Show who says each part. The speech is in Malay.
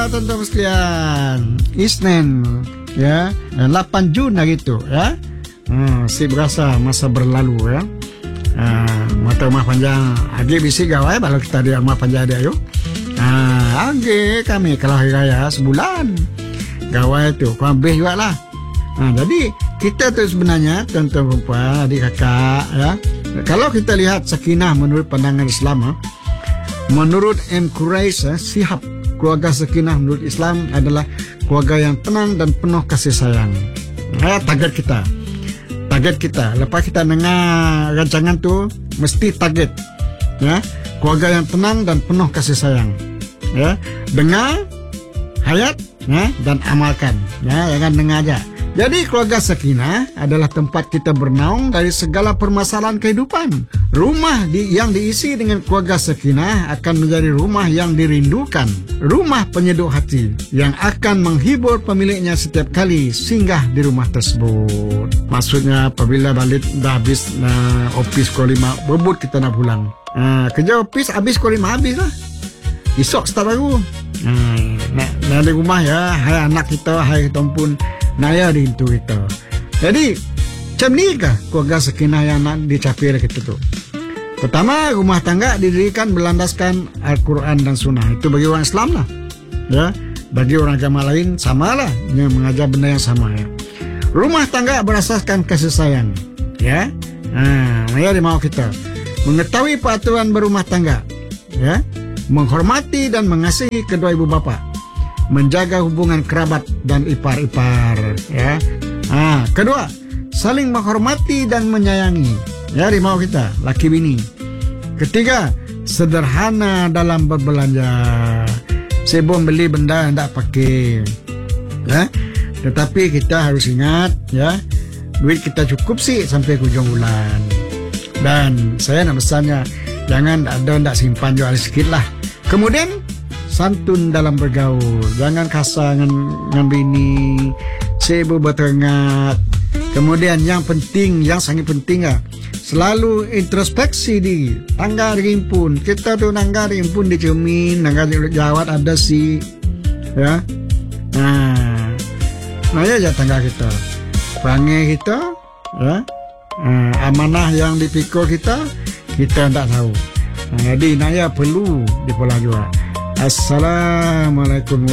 Speaker 1: teman-teman sekalian. Isnin ya, 8 Jun hari itu ya. Si berasa masa berlalu ya. Mata rumah panjang agi bisi gawai kalau kita di rumah panjang dia yuk. Agi kami kalau hari raya sebulan gawai itu kurang lebih juga lah. Jadi kita tu sebenarnya tuan-tuan perempuan, adik kakak ya. Kalau kita lihat sakinah menurut pandangan Islam, menurut M. Quraish, sihab keluarga sakinah menurut Islam adalah keluarga yang tenang dan penuh kasih sayang. Target kita. Lepas kita dengar rancangan tu, mesti target ya, keluarga yang tenang dan penuh kasih sayang ya. Dengar, hayat ya, dan amalkan ya, jangan dengar aja. Jadi keluarga sakinah adalah tempat kita bernaung dari segala permasalahan kehidupan. Rumah yang diisi dengan keluarga sakinah akan menjadi rumah yang dirindukan. Rumah penyejuk hati yang akan menghibur pemiliknya setiap kali singgah di rumah tersebut. Maksudnya apabila balik dah habis office pukul 5, berebut kita nak pulang. Kerja office habis pukul 5 habis lah. Esok start baru. Nak di rumah ya, hai anak kita, hai kita pun naya di itu kita. Jadi macam ni kah keluarga sakinah yang nak dicapai oleh kita tu? Pertama, rumah tangga didirikan berlandaskan Al-Quran dan Sunnah. Itu bagi orang Islam lah ya. Bagi orang agama lain sama lah, mengajar benda yang sama ya. Rumah tangga berasaskan kasih sayang ya. Mari mau kita mengetahui peraturan berumah tangga ya, menghormati dan mengasihi kedua ibu bapa, menjaga hubungan kerabat dan ipar-ipar ya. Kedua, saling menghormati dan menyayangi ya, rimau kita laki bini. Ketiga, sederhana dalam berbelanja, sebelum beli benda yang tak pakai ya. Tetapi kita harus ingat ya, duit kita cukup sih sampai hujung bulan. Dan saya nak pesannya, jangan ada simpan jual sikit lah. Kemudian santun dalam bergaul, jangan kasar dengan bini, sibuk bertengah. Kemudian yang penting, yang sangat penting selalu introspeksi diri. Tangga rimpun, kita tu tangga rimpun di cermin, tangga jawat ada si ya. Naya aja tangga kita, perangai kita ya, amanah yang dipikul kita tak tahu. Jadi naya perlu dipola juga. Assalamualaikum